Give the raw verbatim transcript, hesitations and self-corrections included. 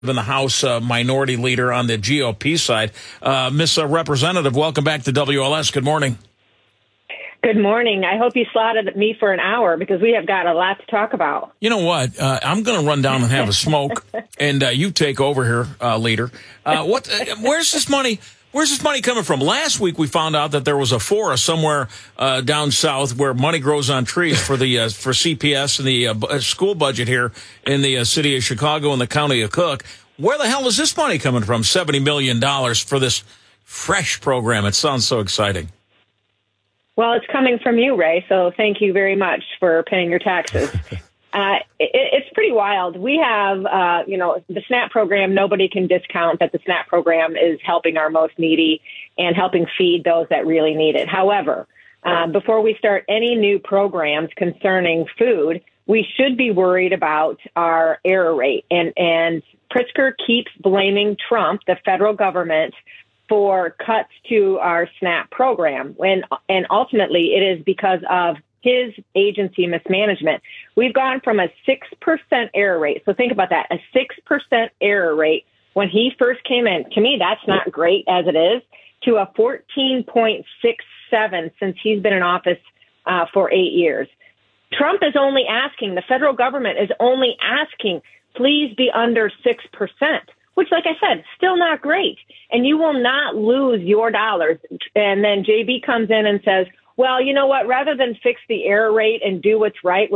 in the House uh, minority leader on the G O P side. Uh, Miss uh, Representative, welcome back to W L S. Good morning. Good morning. I hope you slotted me for an hour because we have got a lot to talk about. You know what? Uh, I'm going to run down and have a smoke, and uh, you take over here, uh, leader. Uh, what? Uh, where's this money? Where's this money coming from? Last week we found out that there was a forest somewhere uh, down south where money grows on trees for the uh, for C P S and the uh, school budget here in the uh, city of Chicago and the county of Cook. Where the hell is this money coming from? seventy million dollars for this fresh program. It sounds so exciting. Well, it's coming from you, Ray, so thank you very much for paying your taxes. Uh, it, it's pretty wild. We have, uh, you know, the SNAP program. Nobody can discount that the SNAP program is helping our most needy and helping feed those that really need it. However, uh, before we start any new programs concerning food, we should be worried about our error rate. And, and Pritzker keeps blaming Trump, the federal government, for cuts to our SNAP program. When, and ultimately, it is because of his agency mismanagement. We've gone from a six percent error rate. So think about that, a six percent error rate when he first came in. To me, that's not great as it is, to a fourteen point six seven since he's been in office uh, for eight years. Trump is only asking, the federal government is only asking, please be under six percent, which, like I said, still not great. And you will not lose your dollars. And then J B comes in and says, well, you know what, rather than fix the error rate and do what's right,